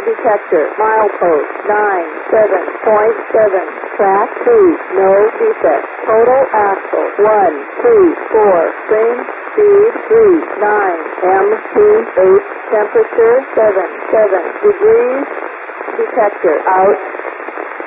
detector, milepost 97.7, track 2, no defect, total axle 124, range, speed 39, MT8, temperature 77 degrees, detector out.